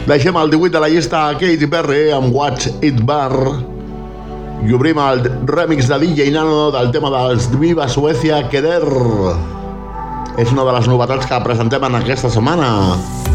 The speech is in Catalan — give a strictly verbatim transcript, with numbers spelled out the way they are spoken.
Deixem el divuit de la llista a Katy Perry amb What's It Bar i obrim el remix de D J Nano del tema dels Viva Suècia Querer. És una de les novetats que presentem en aquesta setmana.